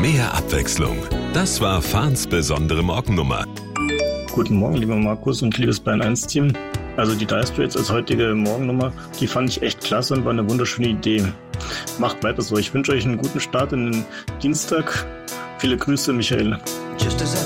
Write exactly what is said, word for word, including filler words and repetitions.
Mehr Abwechslung. Das war Fahns besondere Morgennummer. Guten Morgen, lieber Markus und liebes Bayern eins Team. Also die Dire Straits als heutige Morgennummer, die fand ich echt klasse und war eine wunderschöne Idee. Macht weiter so. Ich wünsche euch einen guten Start in den Dienstag. Viele Grüße, Michael.